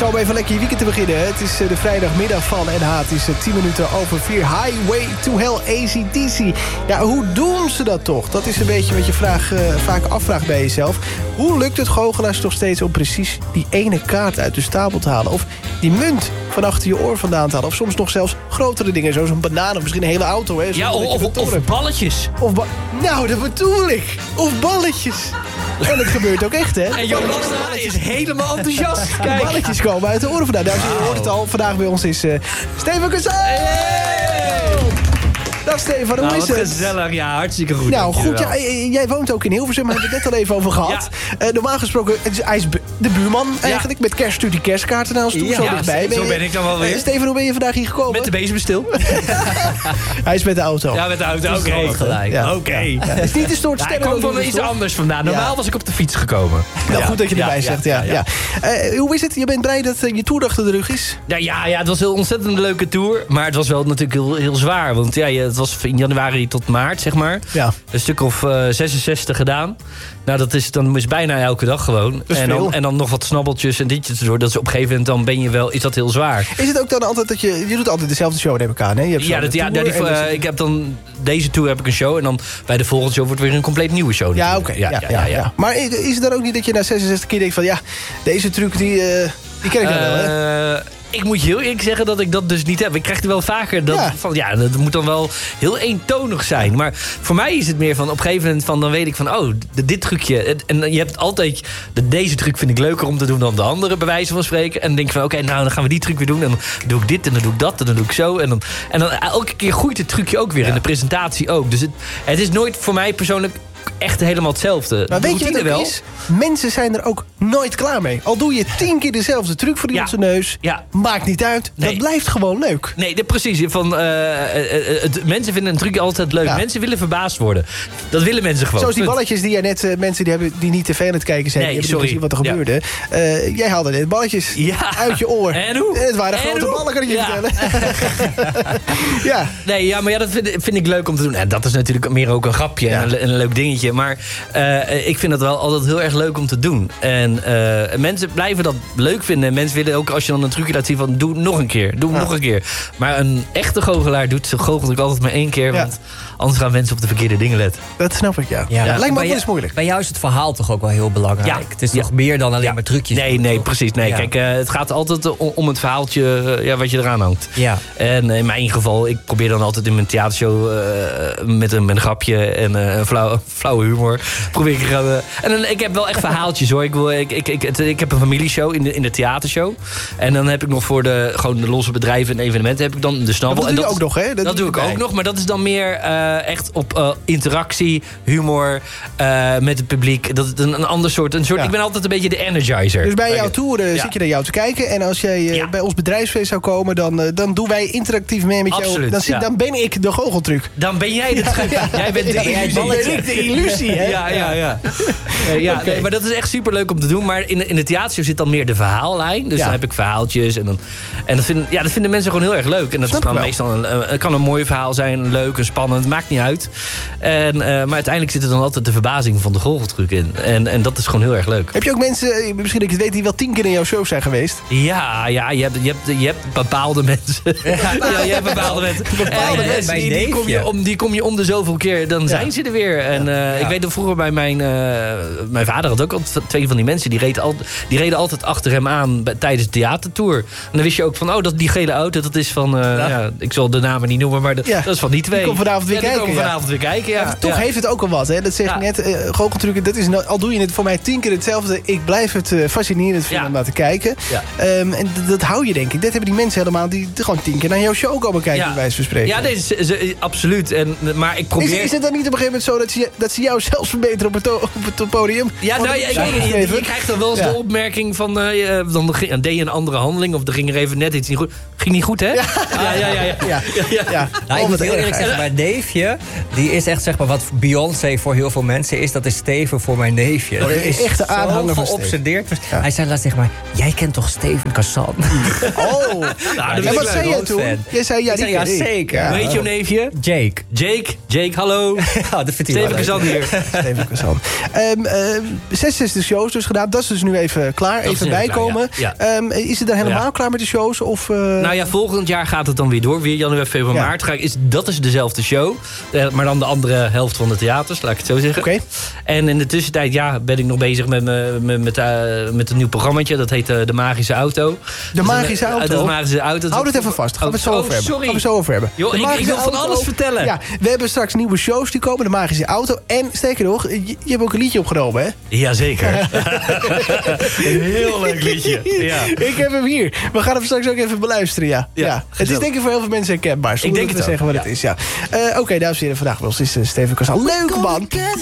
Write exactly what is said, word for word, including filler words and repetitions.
Zo om even lekker je weekend te beginnen. Het is de vrijdagmiddag van N H. Het is tien minuten over vier. Highway to Hell, A C D C. Ja, hoe doen ze dat toch? Dat is een beetje wat je vraag, uh, vaak afvraagt bij jezelf. Hoe lukt het goochelaars toch steeds om precies die ene kaart uit de stapel te halen? Of die munt van achter je oor vandaan te halen? Of soms nog zelfs grotere dingen, zoals een banaan of misschien een hele auto. Hè? Ja, of, of, of balletjes. Of ba- nou, dat bedoel ik. Of balletjes. En het gebeurt ook echt, hè? En Jolanda is helemaal enthousiast. Kijk. De balletjes komen uit de oren vandaan. Nou, je hoort het al. Vandaag bij ons is uh, Stefan Kazan. Dag Stefan, hoe nou, is het? Gezellig, ja, hartstikke goed. Nou, goed, ja, jij woont ook in Hilversum, daar hebben we het net al even over gehad. Ja. Uh, normaal gesproken, het is, hij is de buurman eigenlijk, ja. Met kerststuur die kerstkaarten naar ons toe, ja, zo dichtbij. Zo ben ik dan wel weer. Uh, Stefan, hoe ben je vandaag hier gekomen? Met de bezemstil. Hij is met de auto. Ja, met de auto, oké. Okay. Gelijk. Ja. Oké. Okay. Ja, het is niet een soort ja, ik kom van iets anders vandaan. Normaal ja. was ik op de fiets gekomen. Nou, ja. Goed dat je erbij ja, zegt, ja. ja, ja. ja. Uh, hoe is het? Je bent blij dat uh, je tour achter de rug is? Ja, ja, ja, het was een ontzettend leuke tour. Maar het was wel natuurlijk heel, heel zwaar. Want ja, het was in januari tot maart, zeg maar. Ja. Een stuk of uh, zesenzestig gedaan. Nou, dat is dan is bijna elke dag gewoon. En dan, en dan nog wat snabbeltjes en ditjes erdoor. Dat is op een gegeven moment dan ben je wel, is dat heel zwaar. Is het ook dan altijd dat je, je doet altijd dezelfde show neem ik aan, hè? Je hebt ja, dat, ja, die, uh, dus... ik heb dan, deze tour heb ik een show en dan bij de volgende show wordt weer een compleet nieuwe show. Ja, oké. Okay. Ja, ja, ja, ja, ja. Maar is het dan ook niet dat je na zesenzestig keer denkt van ja, deze truc die, uh, die ken ik dan uh, wel, hè? Ik moet je heel eerlijk zeggen dat ik dat dus niet heb. Ik krijg er wel vaker dat ja. van ja, dat moet dan wel heel eentonig zijn. Maar voor mij is het meer van op een gegeven moment van dan weet ik van oh, dit trucje. En je hebt altijd deze truc vind ik leuker om te doen dan de andere, bij wijze van spreken. En dan denk je van oké, okay, nou dan gaan we die truc weer doen. En dan doe ik dit en dan doe ik dat en dan doe ik zo. En dan, en dan elke keer groeit het trucje ook weer. Ja. In de presentatie ook. Dus het, het is nooit voor mij persoonlijk echt helemaal hetzelfde. Maar weet je wat het wel is? Mensen zijn er ook nooit klaar mee. Al doe je tien keer dezelfde truc voor die ja. op zijn neus. Ja. Maakt niet uit. Nee. Dat blijft gewoon leuk. Nee, de, precies. Van, uh, uh, het, mensen vinden een truc altijd leuk. Ja. Mensen willen verbaasd worden. Dat willen mensen gewoon. Zoals die balletjes die jij net... Uh, mensen die, hebben, die niet tv aan het kijken zijn. Nee, die hebben gezien wat er gebeurde. Ja. Uh, jij haalde net balletjes ja. uit je oor. En hoe? Het waren en grote hoe? ballen, kan ik je ja. vertellen. ja. Nee, ja, maar ja, dat vind, vind ik leuk om te doen. En dat is natuurlijk meer ook een grapje ja. en een, een leuk dingetje. Maar uh, ik vind het wel altijd heel erg leuk om te doen. En uh, mensen blijven dat leuk vinden. En mensen willen ook, als je dan een trucje laat zien van doe nog een keer, doe ja. nog een keer. Maar een echte goochelaar doet ze goochelt ook altijd maar één keer. Ja. Want anders gaan mensen op de verkeerde dingen letten. Dat snap ik, ja. ja. ja. Lijkt me ook wel eens moeilijk. Bij jou is het verhaal toch ook wel heel belangrijk. Ja. Het is ja. toch meer dan alleen ja. maar trucjes. Nee, nee, precies. Nee. Ja. Kijk, uh, het gaat altijd om, om het verhaaltje uh, ja, wat je eraan hangt. Ja. En in mijn geval, ik probeer dan altijd in mijn theatershow uh, met, een, met een grapje en uh, een flauw, flauwe humor. Probeer ik uh, en dan, ik heb wel echt verhaaltjes hoor. Ik, wil, ik, ik, ik, het, ik heb een familieshow in de, in de theatershow. En dan heb ik nog voor de, gewoon de losse bedrijven en evenementen heb ik dan de snabbel. Dat doe je en ook nog, hè? Dat, dat doe ik ook nog, maar dat is dan meer uh, echt op uh, interactie, humor uh, met het publiek. Dat is een, een ander soort, een soort ja. Ik ben altijd een beetje de energizer. Dus bij jouw tour uh, ja. zit je naar jou te kijken. En als jij uh, ja. bij ons bedrijfsfeest zou komen, dan, uh, dan doen wij interactief mee met Absoluut, jou. Dan, zit, ja. dan ben ik de goocheltruc. Dan ben jij de truc. Ja. Jij bent de ja, illusie. Ben ik de illusie, hè? Ja, ja, ja. Uh, ja okay. nee, maar dat is echt superleuk om te doen. Maar in, in de theatershow zit dan meer de verhaallijn. Dus ja. dan heb ik verhaaltjes. En, dan, en dat, vinden, ja, dat vinden mensen gewoon heel erg leuk. En dat Snap is dan meestal een, uh, het kan een mooi verhaal zijn, leuk en spannend. Maakt niet uit. En, uh, maar uiteindelijk zit er dan altijd de verbazing van de goocheltruc in. En, en dat is gewoon heel erg leuk. Heb je ook mensen, misschien dat je het weet, die wel tien keer in jouw show zijn geweest? Ja, ja je, hebt, je, hebt, je hebt bepaalde mensen. Ja, ja je hebt bepaalde mensen. Bepaalde en, mensen. Die, die, kom je om, die kom je om de zoveel keer, dan ja. zijn ze er weer. En uh, ja. ik weet dat vroeger bij mijn, uh, mijn vader had ook altijd twee van die mensen. Die reden, al, die reden altijd achter hem aan bij, tijdens de theatertour. En dan wist je ook van, oh, dat, die gele auto, dat is van, uh, ja. Ja, ik zal de namen niet noemen, maar dat, ja. dat is van die twee. Die komen vanavond weer ja, kijken. Die komen vanavond ja. weer kijken, ja. ja toch ja. heeft het ook al wat, hè? Dat zeg ik ja. net. Uh, goocheltrucken, dat is, nou, al doe je het voor mij tien keer hetzelfde. Ik blijf het uh, fascinerend vinden ja. om naar te kijken. Ja. Um, en d- dat hou je, denk ik. Dat hebben die mensen helemaal die gewoon tien keer naar jouw show komen kijken, bij wijze van spreken. Ja, nee, ze, ze, absoluut. En, maar ik probeer... Is, is het dan niet op een gegeven moment zo dat ze, dat ze jou zelfs verbeteren op het, to- op het podium? Ja, nou, ja, ik, ik, je, je krijgt dan wel eens ja. de opmerking van... Uh, dan deed je een andere handeling of er ging er even net iets niet goed. Ging niet goed, hè? Ja, ja, ja. ja, ja. ja. ja. ja. ja. Nou, ik moet heel eerlijk zeggen, mijn neefje... die is echt, zeg maar, wat Beyoncé voor heel veel mensen is... dat is Steven voor mijn neefje. Oh, dat is echt de aanhanger van geobsedeerd. Ja. Hij zei laatst tegen mij... jij kent toch Steven Kazan? Oh, nou, ja, en wat zei je toen? Jij zei ja, zei, ja zeker. Hoe heet jouw neefje? Jake. Jake, Jake, hallo. Ja, dat vindt hij Steven Kazan Kazan hier. Steven Kazan. Um, uh, zesenzestig shows dus gedaan. Dat is dus nu even klaar. Dat even even bijkomen. Klaar, ja. Ja. Um, is het dan helemaal ja. klaar met de shows? Of, uh... Nou ja, volgend jaar gaat het dan weer door. Weer januari, februari, Ja. maart. Ga ik, is, dat is dezelfde show. Uh, maar dan de andere helft van de theaters, laat ik het zo zeggen. Okay. En in de tussentijd ja, ben ik nog bezig met, me, met, met, uh, met een nieuw programmaatje. Dat heet uh, De Magische Auto. De Magische dus, uh, Auto? De Magische Auto. Houd het even vast. Gaan we het zo oh, over hebben. sorry. Gaan we het zo over hebben. Yo, ik, ik wil van alles vertellen. Ja, we hebben straks nieuwe shows die komen. De Magische Auto. En sterker nog, je, je hebt ook een liedje opgenomen, hè? Jazeker. Een heel leuk liedje. Ja. Ik heb hem hier. We gaan hem straks ook even beluisteren, ja. Ja, ja. Het is denk ik voor heel veel mensen herkenbaar. Ik denk het het zeggen wat ja. het is, ja. Uh, Oké, okay, dames en heren, vandaag bij ons is uh, Steven Kazan. Leuk, man!